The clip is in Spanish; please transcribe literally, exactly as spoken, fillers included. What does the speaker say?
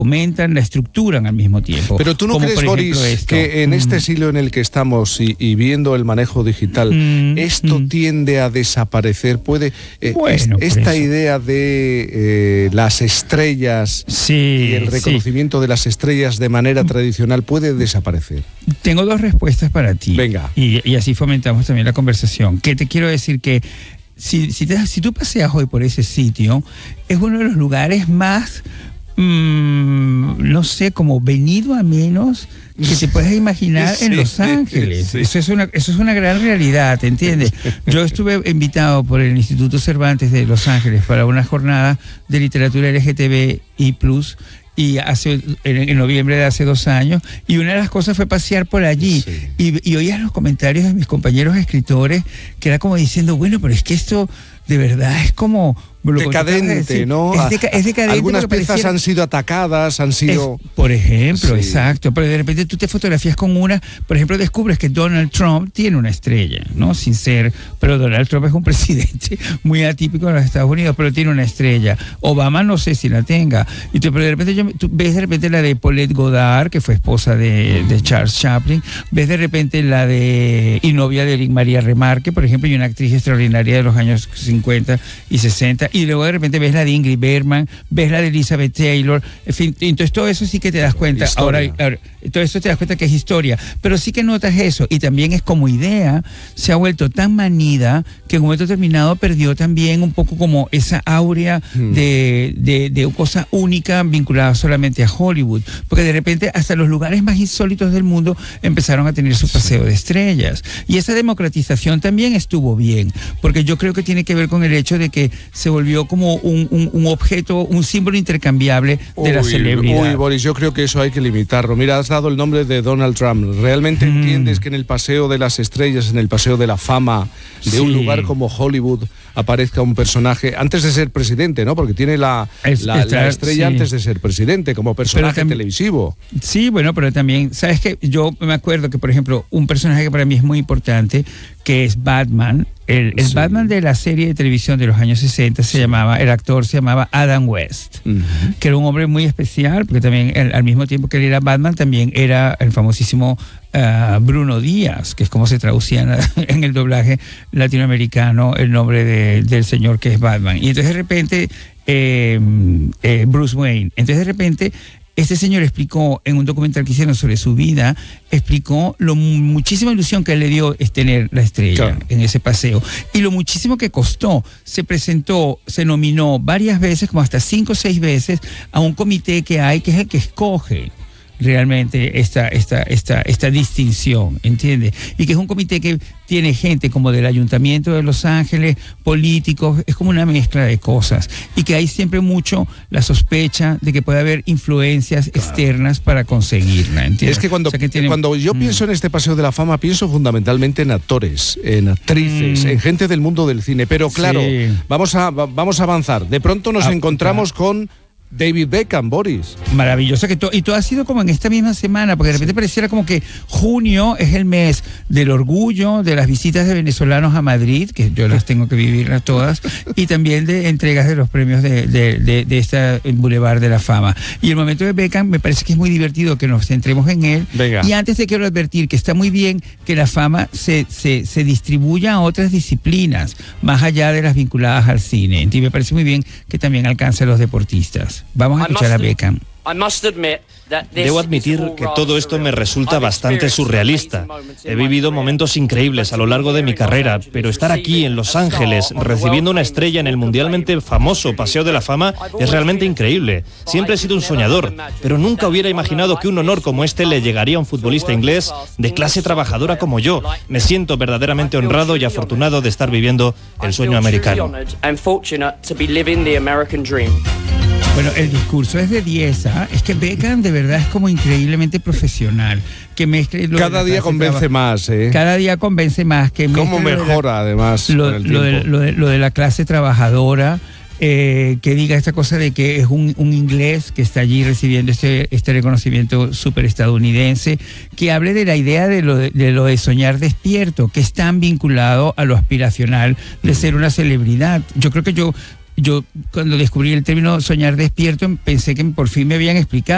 aumentan, la estructuran al mismo tiempo. Pero tú no como crees, Boris, esto, que en mm. este siglo en el que estamos y, y viendo el manejo digital, mm, esto mm. tiende a desaparecer. Puede eh, bueno, es, esta idea de eh, las estrellas sí, y el reconocimiento sí. de las estrellas de manera tradicional puede desaparecer. Tengo dos respuestas para ti. Venga. Y, y así fomentamos también la conversación. Que te quiero decir que si, si, te, si tú paseas hoy por ese sitio, es uno de los lugares más... Mm, no sé, como venido a menos que te puedes imaginar sí, en Los Ángeles. Sí. Eso es una, eso es una gran realidad, ¿te entiendes? Yo estuve invitado por el Instituto Cervantes de Los Ángeles para una jornada de literatura L G T B I plus, y hace en, en noviembre de hace dos años, y una de las cosas fue pasear por allí, sí. y, y oías los comentarios de mis compañeros escritores, que era como diciendo, bueno, pero es que esto de verdad es como... decadente, ¿no? Es, deca es decadente. Algunas piezas pareciera... han sido atacadas, han sido... Es, por ejemplo, sí. exacto, pero de repente tú te fotografías con una, por ejemplo, descubres que Donald Trump tiene una estrella, ¿no? Sin ser, pero Donald Trump es un presidente muy atípico de los Estados Unidos, pero tiene una estrella. Obama no sé si la tenga. Y tú, pero de repente yo, tú ves de repente la de Paulette Goddard, que fue esposa de, de Charles Chaplin, ves de repente la de, y novia de Eric María Remarque, por ejemplo, y una actriz extraordinaria de los años cincuenta y sesenta, y luego de repente ves la de Ingrid Bergman, ves la de Elizabeth Taylor, en fin, entonces todo eso sí que te das cuenta. Ahora, ahora, todo eso te das cuenta que es historia, pero sí que notas eso, y también es como idea, se ha vuelto tan manida que en un momento determinado perdió también un poco como esa áurea hmm. de, de, de cosa única vinculada solamente a Hollywood, porque de repente hasta los lugares más insólitos del mundo empezaron a tener su paseo de estrellas, y esa democratización también estuvo bien, porque yo creo que tiene que ver con el hecho de que se volvió como un, un, un objeto, un símbolo intercambiable de uy, la celebridad. Uy, Boris, yo creo que eso hay que limitarlo. Mira, has dado el nombre de Donald Trump. ¿Realmente mm. entiendes que en el Paseo de las Estrellas, en el Paseo de la Fama de sí. un lugar como Hollywood, aparezca un personaje antes de ser presidente, ¿no? Porque tiene la, es, la, está, la estrella sí. antes de ser presidente, como personaje televisivo. Sí, bueno, pero también, ¿sabes qué? Yo me acuerdo que, por ejemplo, un personaje que para mí es muy importante, que es Batman, el, el sí. Batman de la serie de televisión de los años sesenta se sí. llamaba, el actor se llamaba Adam West, uh-huh. que era un hombre muy especial, porque también él, al mismo tiempo que él era Batman, también era el famosísimo uh, Bruno Díaz, que es como se traducía en, en el doblaje latinoamericano el nombre de, del señor que es Batman. Y entonces de repente, eh, eh, Bruce Wayne, entonces de repente... Este señor explicó en un documental que hicieron sobre su vida, explicó lo muchísima ilusión que él le dio es tener la estrella claro. en ese paseo, y lo muchísimo que costó. Se presentó, se nominó varias veces, como hasta cinco o seis veces, a un comité que hay, que es el que escoge realmente esta, esta, esta, esta distinción, ¿entiendes? Y que es un comité que tiene gente como del Ayuntamiento de Los Ángeles, políticos, es como una mezcla de cosas, y que hay siempre mucho la sospecha de que puede haber influencias claro. externas para conseguirla, ¿entiendes? Es que cuando, o sea, que tiene, cuando yo mm. pienso en este Paseo de la Fama, pienso fundamentalmente en actores, en actrices, mm. en gente del mundo del cine, pero claro, sí. vamos, a, vamos a avanzar. De pronto nos ah, encontramos claro. con David Beckham, Boris. Maravilloso. Que y todo ha sido como en esta misma semana, porque de repente sí. pareciera como que junio es el mes del orgullo, de las visitas de venezolanos a Madrid, que yo las tengo que vivirlas todas, y también de entregas de los premios de, de, de, de este Boulevard de la Fama. Y el momento de Beckham me parece que es muy divertido que nos centremos en él. Venga. Y antes te quiero advertir que está muy bien que la fama se, se, se distribuya a otras disciplinas, más allá de las vinculadas al cine. Y me parece muy bien que también alcance a los deportistas. Vamos a escuchar a Beckham. Debo admitir que todo esto me resulta bastante surrealista. He vivido momentos increíbles a lo largo de mi carrera, pero estar aquí en Los Ángeles recibiendo una estrella en el mundialmente famoso Paseo de la Fama es realmente increíble. Siempre he sido un soñador, pero nunca hubiera imaginado que un honor como este le llegaría a un futbolista inglés de clase trabajadora como yo. Me siento verdaderamente honrado y afortunado de estar viviendo el sueño americano. Bueno, el discurso es de diez, ¿ah? Es que Beckham de verdad es como increíblemente profesional. Que mezcle lo Cada día convence más, ¿eh? Cada día convence más. Que ¿Cómo mejora, la, además, lo, con el lo, de, lo, de, lo de la clase trabajadora, eh, que diga esta cosa de que es un, un inglés que está allí recibiendo este, este reconocimiento súper estadounidense, que hable de la idea de lo de, de lo de soñar despierto, que es tan vinculado a lo aspiracional de ser una celebridad. Yo creo que yo... Yo cuando descubrí el término soñar despierto pensé que por fin me habían explicado.